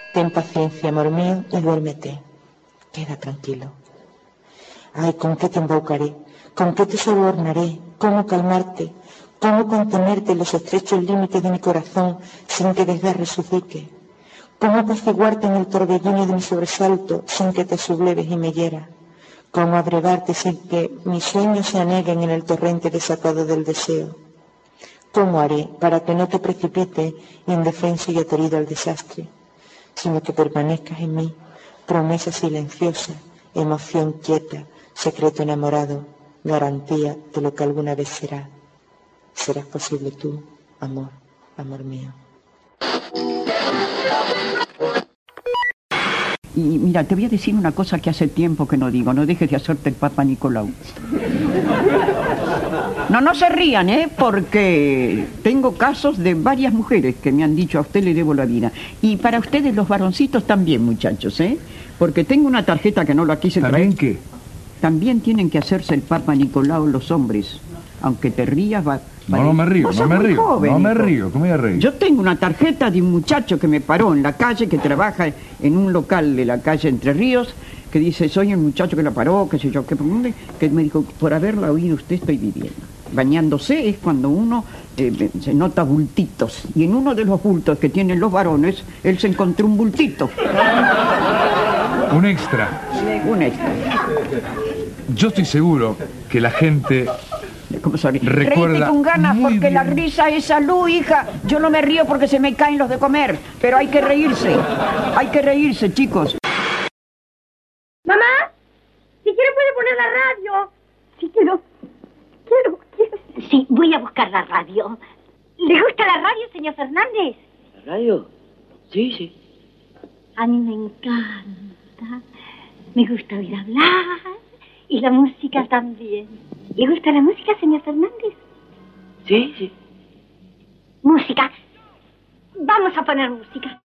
Ten paciencia, amor mío, y duérmete. Queda tranquilo. Ay, ¿con qué te embaucaré? ¿Con qué te sobornaré? ¿Cómo calmarte? ¿Cómo contenerte en los estrechos límites de mi corazón sin que desgarre su dique? ¿Cómo apaciguarte en el torbellino de mi sobresalto sin que te subleves y me hieras? ¿Cómo abrevarte sin que mis sueños se aneguen en el torrente desatado del deseo? ¿Cómo haré para que no te precipites indefenso y aterido al desastre, sino que permanezcas en mí, promesa silenciosa, emoción quieta, secreto enamorado, garantía de lo que alguna vez será? Serás posible tú, amor, amor mío. Y mira, te voy a decir una cosa que hace tiempo que no digo. No dejes de hacerte el Papa Nicolau. No se rían, porque tengo casos de varias mujeres que me han dicho: a usted le debo la vida. Y para ustedes los varoncitos también, muchachos, porque tengo una tarjeta que no la quise traer. ¿También qué? También tienen que hacerse el Papa Nicolau los hombres. Aunque te rías, No me río, no me río, ¿cómo voy a reír? Yo tengo una tarjeta de un muchacho que me paró en la calle, que trabaja en un local de la calle Entre Ríos, que dice: soy el muchacho que la paró, qué sé yo, que me dijo: por haberla oído usted estoy viviendo. Bañándose es cuando uno se nota bultitos, y en uno de los bultos que tienen los varones, él se encontró un bultito. Un extra. Un extra. Yo estoy seguro que la gente recuerda. Reíte con ganas, porque bien. la risa es salud, hija. Yo no me río porque se me caen los de comer, pero hay que reírse, chicos. Mamá, si quiere puede poner la radio. Sí, quiero. Sí, voy a buscar la radio. ¿Le gusta la radio, señor Fernández? ¿La radio? Sí, sí. A mí me encanta. Me gusta oír hablar. Y la música también. ¿Le gusta la música, señor Fernández? Sí, sí. Música. Vamos a poner música.